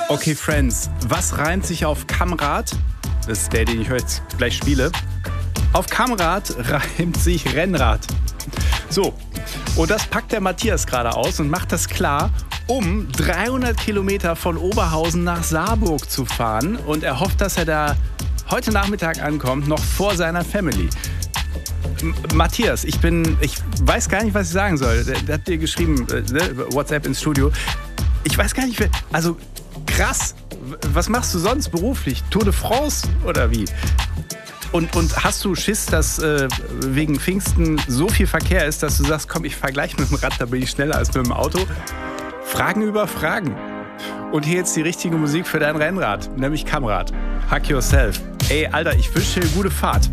Okay, Friends, was reimt sich auf Kammrad? Das ist der, den ich jetzt gleich spiele. Auf Kammrad reimt sich Rennrad. So, und das packt der Matthias gerade aus und macht das klar, um 300 Kilometer von Oberhausen nach Saarburg zu fahren. Und er hofft, dass er da heute Nachmittag ankommt, noch vor seiner Family. Matthias, ich weiß gar nicht, was ich sagen soll. Der hat dir geschrieben, WhatsApp ins Studio. Ich weiß gar nicht, also krass. Was machst du sonst beruflich? Tour de France oder wie? Und hast du Schiss, dass wegen Pfingsten so viel Verkehr ist, dass du sagst, komm, ich fahr gleich mit dem Rad, da bin ich schneller als mit dem Auto? Fragen über Fragen. Und hier jetzt die richtige Musik für dein Rennrad, nämlich Kammrad. Hack yourself. Ey, Alter, ich wünsche dir eine gute Fahrt.